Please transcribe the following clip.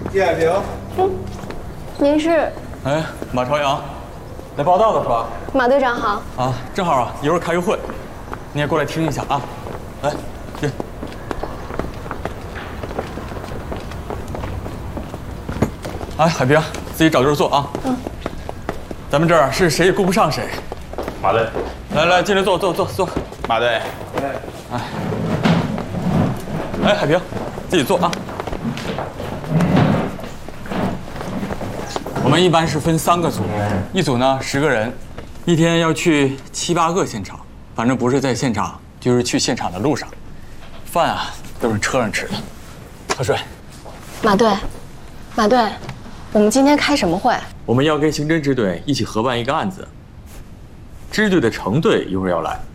叶海平。 您是？ 哎，马朝阳，来报道的是吧？ 马队长好。 啊，正好啊，一会儿开个会，你也过来听一下啊。来，进。哎，海平，自己找地儿坐啊。嗯。咱们这儿是谁也顾不上谁。 马队， 来，进来坐。 马队。 哎，海平，自己坐啊。我们一般是分3个组，一组呢10个人，一天要去7、8个现场，反正不是在现场，就是去现场的路上。饭啊都是车上吃的。喝水。 马队，我们今天开什么会？ 我们要跟刑侦支队一起合办一个案子，支队的程队一会儿要来。